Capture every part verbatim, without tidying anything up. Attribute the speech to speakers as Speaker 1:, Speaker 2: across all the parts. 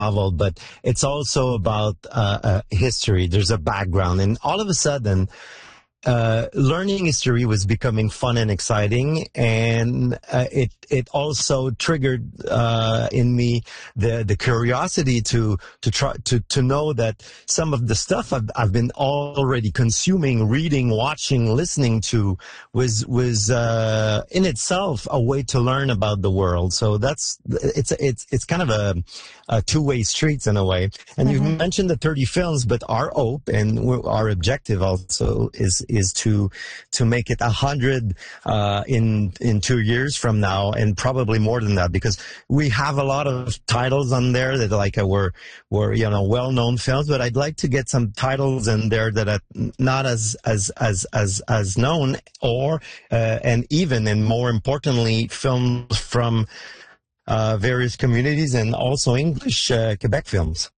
Speaker 1: novel, but it's also about uh, uh, history. There's a background, and all of a sudden, uh, learning history was becoming fun and exciting, and uh, it it also triggered uh, in me the the curiosity to to try to to know that some of the stuff I've, I've been already consuming, reading, watching, listening to was was uh, in itself a way to learn about the world. So that's it's it's it's kind of a, a two way street in a way. And mm-hmm. you mentioned the thirty films, but our hope and our objective also is. is to to make it a hundred uh, in in two years from now, and probably more than that, because we have a lot of titles on there that like uh, were were you know well known films, but I'd like to get some titles in there that are not as as as as as known, or uh, and even and more importantly, films from uh, various communities and also English uh, Quebec films.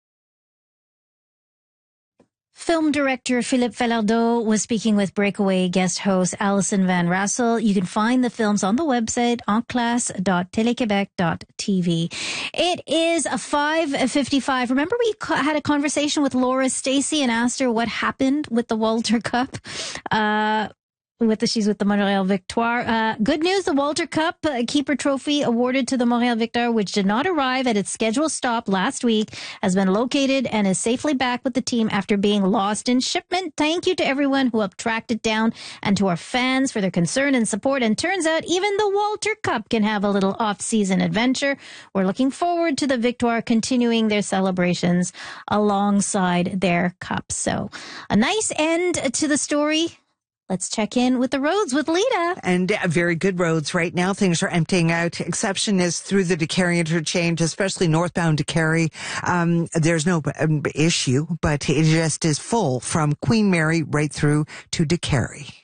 Speaker 2: Film director Philippe Falardeau was speaking with Breakaway guest host Alison Van Rassel. You can find the films on the website enclasse dot telequebec dot t v. It is a five fifty-five. Remember we had a conversation with Laura Stacey and asked her what happened with the Walter Cup? Uh, With the, she's with the Montreal Victoire. Uh, good news, the Walter Cup uh, Keeper Trophy awarded to the Montreal Victoire, which did not arrive at its scheduled stop last week, has been located and is safely back with the team after being lost in shipment. Thank you to everyone who helped track it down and to our fans for their concern and support. And turns out even the Walter Cup can have a little off-season adventure. We're looking forward to the Victoire continuing their celebrations alongside their cup. So a nice end to the story. Let's check in with the roads with Lita.
Speaker 3: And uh, very good roads right now. Things are emptying out. Exception is through the Décarie interchange, especially northbound Décarie. Um, there's no um, issue, but it just is full from Queen Mary right through to Décarie.